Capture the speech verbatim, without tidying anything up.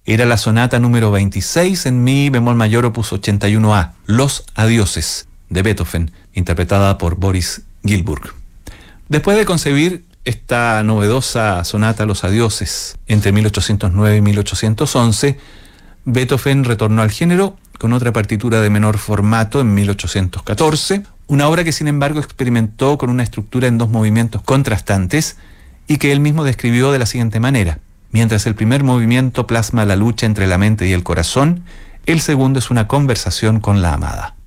Era la sonata número veintiséis en mi bemol mayor opus ochenta y uno A, Los Adioses, de Beethoven, interpretada por Boris Gilburg. Después de concebir esta novedosa sonata Los Adioses entre mil ochocientos nueve y mil ochocientos once, Beethoven retornó al género con otra partitura de menor formato en mil ochocientos catorce, una obra que sin embargo experimentó con una estructura en dos movimientos contrastantes y que él mismo describió de la siguiente manera: mientras el primer movimiento plasma la lucha entre la mente y el corazón, el segundo es una conversación con la amada.